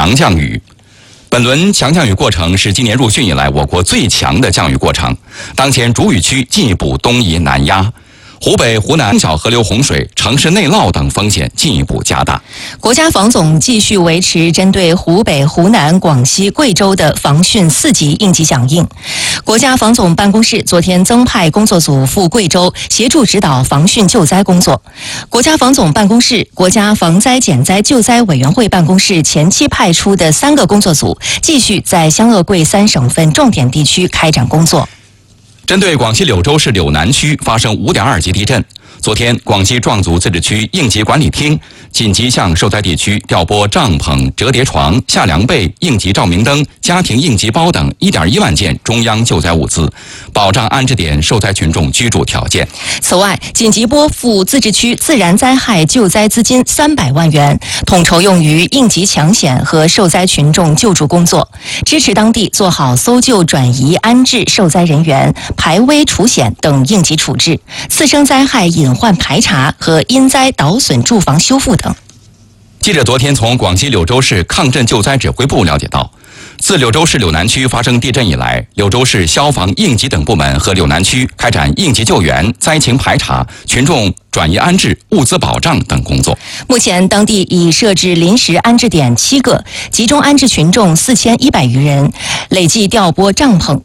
强降雨。本轮强降雨过程是今年入汛以来我国最强的降雨过程，当前主雨区进一步东移南压。湖北、湖南中小河流洪水、城市内涝等风险进一步加大。 国家防总继续维持针对湖北、湖南、广西、贵州的防汛4级应急响应。国家防总办公室昨天增派工作组赴贵州协助指导防汛救灾工作。国家防总办公室、国家防灾减灾救灾委员会办公室前期派出的3个工作组，继续在湘鄂贵3省份重点地区开展工作。 针对广西柳州市柳南区发生5.2级地震，昨天广西壮族自治区应急管理厅紧急向受灾地区调拨帐篷、折叠床、夏凉被、应急照明灯、家庭应急包等1.1万件中央救灾物资，保障安置点受灾群众居住条件。 此外，紧急拨付自治区自然灾害救灾资金300万元，统筹用于应急抢险和受灾群众救助工作，支持当地做好搜救、转移、安置受灾人员、排危除险等应急处置、次生灾害隐患排查和因灾倒损住房修复等。 记者昨天从广西柳州市抗震救灾指挥部了解到，自柳州市柳南区发生地震以来，柳州市消防、应急等部门和柳南区开展应急救援、灾情排查、群众转移安置、物资保障等工作。 目前，当地已设置临时安置点7个，集中安置群众4100余人，累计调拨帐篷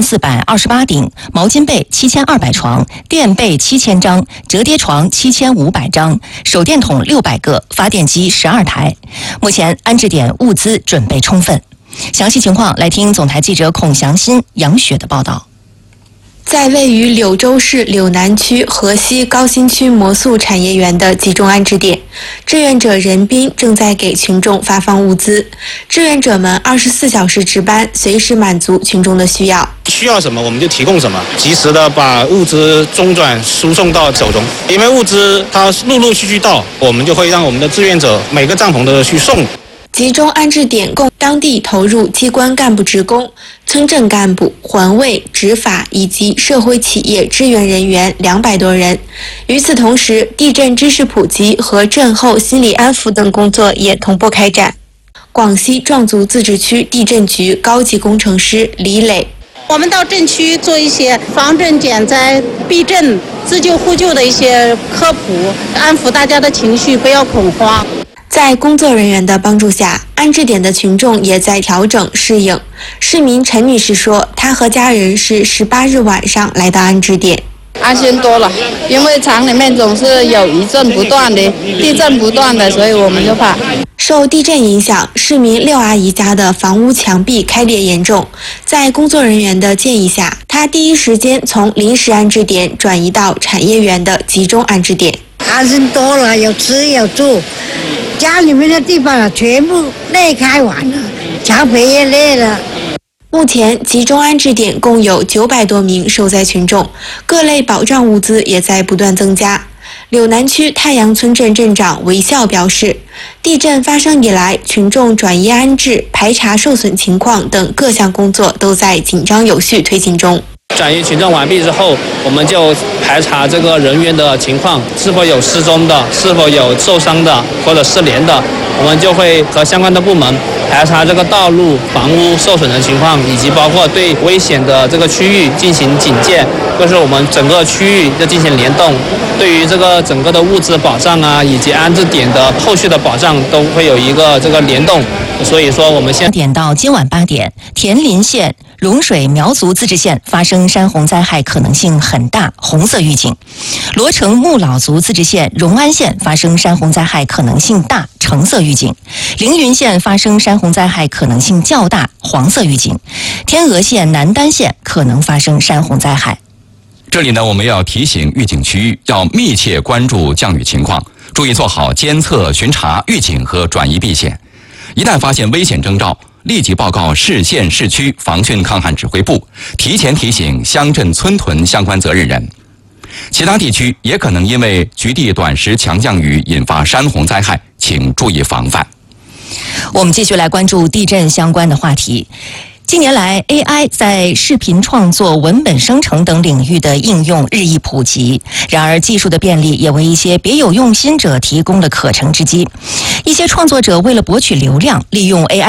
1428顶、毛巾被7200床、垫被7000张、折叠床7500张、手电筒600个、发电机12台。目前安置点物资准备充分。详细情况来听总台记者孔祥新、杨雪的报道。 在位于柳州市柳南区河西高新区魔素产业园的集中安置点，志愿者任斌正在给群众发放物资。志愿者们24小时值班，随时满足群众的需要。 需要什么我们就提供什么，及时的把物资中转输送到手中。因为物资它陆续到，我们就会让我们的志愿者每个帐篷都去送。 集中安置点共当地投入机关干部职工、村镇干部、环卫、执法以及社会企业支援人员200多人。与此同时，地震知识普及和震后心理安抚等工作也同步开展。广西壮族自治区地震局高级工程师李磊： 我们到震区做一些防震减灾、避震、自救互救的一些科普，安抚大家的情绪，不要恐慌。 在工作人员的帮助下，安置点的群众也在调整适应。市民陈女士说，她和家人是18日晚上来到安置点， 安心多了，因为厂里面总是有余震不断的，地震不断的，所以我们就怕。 受地震影响，市民廖阿姨家的房屋墙壁开裂严重，在工作人员的建议下，她第一时间从临时安置点转移到产业园的集中安置点。 安心多了，有吃有住，家里面的地方全部裂开完了，墙皮也裂了。 目前集中安置点共有900多名受灾群众，各类保障物资也在不断增加。柳南区太阳村镇镇长韦笑表示，地震发生以来，群众转移安置、排查受损情况等各项工作都在紧张有序推进中。 转移群众完毕之后，我们就排查这个人员的情况，是否有失踪的，是否有受伤的或者失联的，我们就会和相关的部门排查这个道路、房屋受损的情况，以及包括对危险的这个区域进行警戒，就是我们整个区域要进行联动，对于这个整个的物资保障啊，以及安置点的后续的保障都会有一个这个联动。所以说，我们现点到今晚8点，田林县、蓉水苗族自治县发生山洪灾害可能性很大，红色预警；罗城木老族自治县、荣安县发生山洪灾害可能性大，橙色预警；凌云县发生山洪灾害可能性较大，黄色预警；天鹅县、南丹县可能发生山洪灾害。 这里呢，我们要提醒预警区域要密切关注降雨情况，注意做好监测、巡查、预警和转移避险。一旦发现危险征兆，立即报告市县市区防汛抗旱指挥部，提前提醒乡镇村屯相关责任人。其他地区也可能因为局地短时强降雨引发山洪灾害，请注意防范。 我们继续来关注地震相关的话题。近年来 ，AI 在视频创作、文本生成等领域的应用日益普及。然而，技术的便利也为一些别有用心者提供了可乘之机。一些创作者为了博取流量，利用 AI